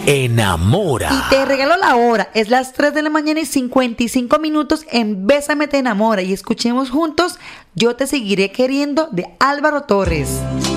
enamora. Y te regalo la hora. Es las 3 de la mañana y 55 minutos en Bésame te enamora. Y escuchemos juntos Yo te seguiré queriendo de Álvaro Torres.